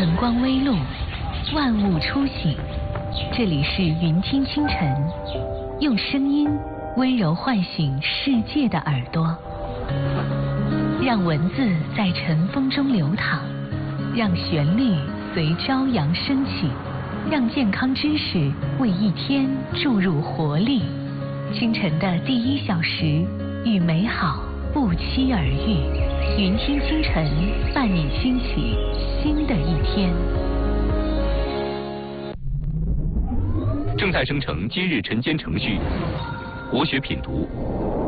晨光微露，万物初醒。这里是云听清晨，用声音温柔唤醒世界的耳朵，让文字在晨风中流淌，让旋律随朝阳升起，让健康知识为一天注入活力。清晨的第1小时，与美好不期而遇。云听清晨，伴你兴起新的一天。 正在生成今日晨间程序，国学品读。